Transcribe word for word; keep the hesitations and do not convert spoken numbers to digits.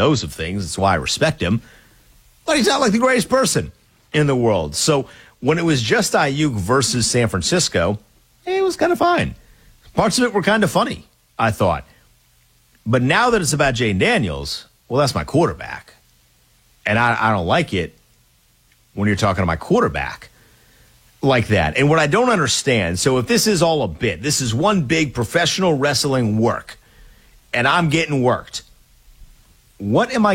knows of things. That's why I respect him. But he's not like the greatest person in the world. So when it was just Ayuk versus San Francisco, it was kind of fine. Parts of it were kind of funny, I thought. But now that it's about Jayden Daniels, well, that's my quarterback. And I, I don't like it when you're talking to my quarterback like that. And what I don't understand, so if this is all a bit, this is one big professional wrestling work, and I'm getting worked, what am I